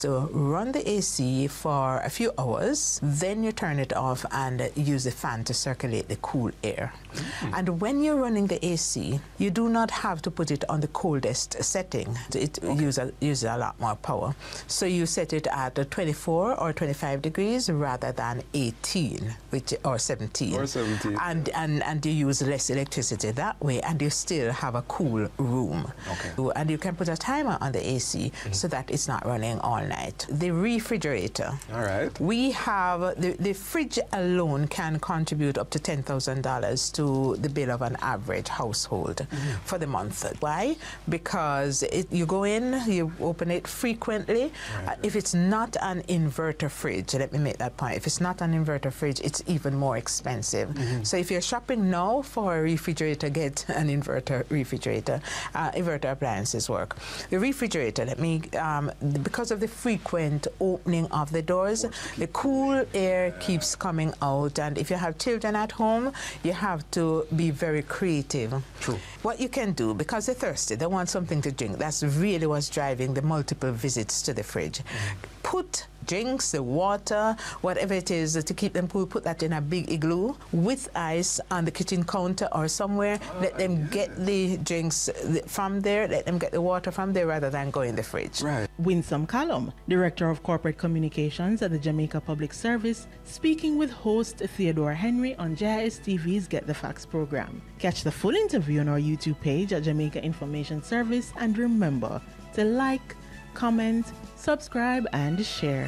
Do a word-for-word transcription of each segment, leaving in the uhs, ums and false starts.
So run the A C for a few hours, then you turn it off and use the fan to circulate the cool air. Mm-hmm. And when you're running the A C, you do not have to put it on the coldest setting. It okay. uses, uses a lot more power. So you set it at twenty-four or twenty-five degrees rather than eighteen which, or seventeen. Or seventeen. And, and, and you use less electricity that way, and you still have a cool room. Okay. And you can put a timer on the A C mm-hmm. so that it's not running all night. The refrigerator. All right. We have, the, the fridge alone can contribute up to ten thousand dollars to the bill of an average household mm-hmm. for the month. Why? Because it, you go in, you open it frequently. Right. Uh, if it's not an inverter fridge, let me make that point. If it's not an inverter fridge, it's even more expensive. Mm-hmm. So if you're shopping now for a refrigerator, get an inverter refrigerator. Uh, inverter appliances work. The refrigerator, let me, um, because of the frequent opening of the doors, the cool air keeps coming out, and if you have children at home, you have to be very creative. True. What you can do, because they're thirsty, they want something to drink, that's really what's driving the multiple visits to the fridge. Mm-hmm. Put drinks, the water, whatever it is to keep them cool, put that in a big igloo with ice on the kitchen counter or somewhere. Uh, let them yeah. get the drinks from there, let them get the water from there rather than go in the fridge. Right. Winsome Callum, Director of Corporate Communications at the Jamaica Public Service, speaking with host Theodore Henry on J I S T V's Get the Facts program. Catch the full interview on our YouTube page at Jamaica Information Service, and remember to like, comment, subscribe, and share.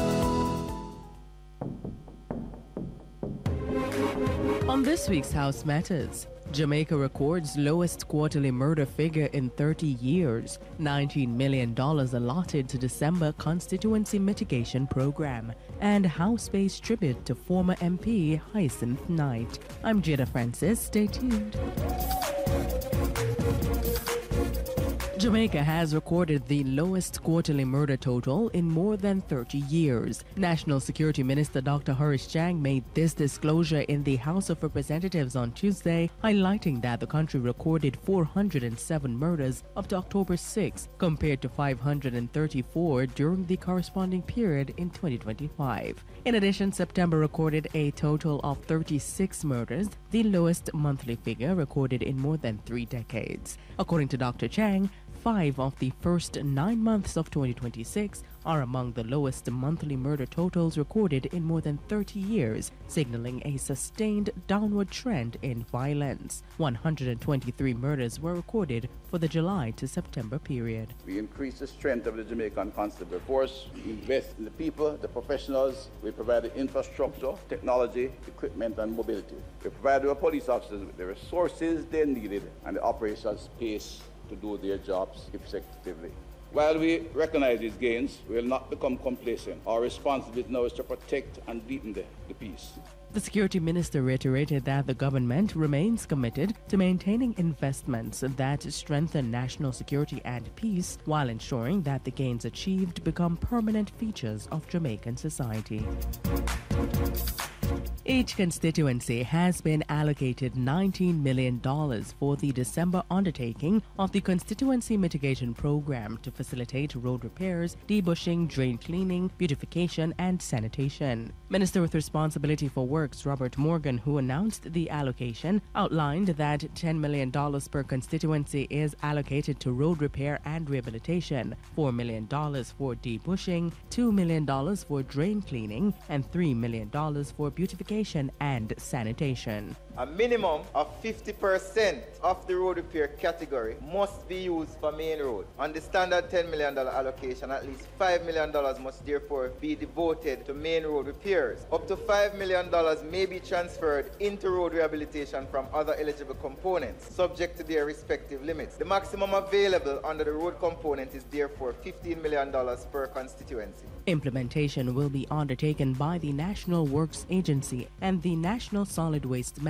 On this week's House Matters, Jamaica records lowest quarterly murder figure in thirty years, nineteen million dollars allotted to December constituency mitigation program, and House-based tribute to former M P Hyacinth Knight. I'm Jada Francis. Stay tuned. Jamaica has recorded the lowest quarterly murder total in more than thirty years. National Security Minister Doctor Horace Chang made this disclosure in the House of Representatives on Tuesday, highlighting that the country recorded four hundred seven murders up to October sixth, compared to five hundred thirty-four during the corresponding period in twenty twenty-five. In addition, September recorded a total of thirty-six murders, the lowest monthly figure recorded in more than three decades. According to Doctor Chang, five of the first nine months of twenty twenty-six are among the lowest monthly murder totals recorded in more than thirty years, signaling a sustained downward trend in violence. one hundred twenty-three murders were recorded for the July to September period. We increase the strength of the Jamaican Constable Force, we invest in the people, the professionals, we provide the infrastructure, technology, equipment, and mobility. We provide our police officers with the resources they needed and the operational space to do their jobs effectively. While we recognize these gains, we will not become complacent. Our responsibility now is to protect and deepen the, the peace. The security minister reiterated that the government remains committed to maintaining investments that strengthen national security and peace, while ensuring that the gains achieved become permanent features of Jamaican society. Each constituency has been allocated nineteen million dollars for the December undertaking of the Constituency Mitigation Program to facilitate road repairs, debushing, drain cleaning, beautification, and sanitation. Minister with responsibility for works, Robert Morgan, who announced the allocation, outlined that ten million dollars per constituency is allocated to road repair and rehabilitation, four million dollars for debushing, two million dollars for drain cleaning, and three million dollars for beautification and sanitation. A minimum of fifty percent of the road repair category must be used for main road. On the standard ten million dollars allocation, at least five million dollars must therefore be devoted to main road repairs. Up to five million dollars may be transferred into road rehabilitation from other eligible components, subject to their respective limits. The maximum available under the road component is therefore fifteen million dollars per constituency. Implementation will be undertaken by the National Works Agency and the National Solid Waste